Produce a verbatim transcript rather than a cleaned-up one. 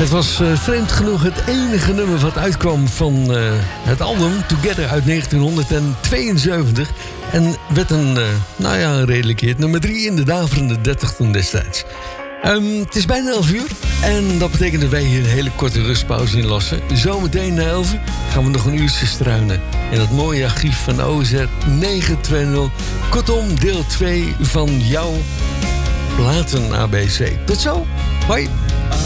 Het was uh, vreemd genoeg het enige nummer wat uitkwam van uh, het album Together uit negentien tweeënzeventig. En werd een, uh, nou ja, een redelijk hit. Nummer drie in de daverende dertig toen destijds. Um, het is bijna elf uur. En dat betekent dat wij hier een hele korte rustpauze inlassen. Zometeen na elf uur gaan we nog een uurtje struinen in het mooie archief van O Z negenhonderdtwintig. Kortom, deel twee van jouw platen A B C. Tot zo. Hoi.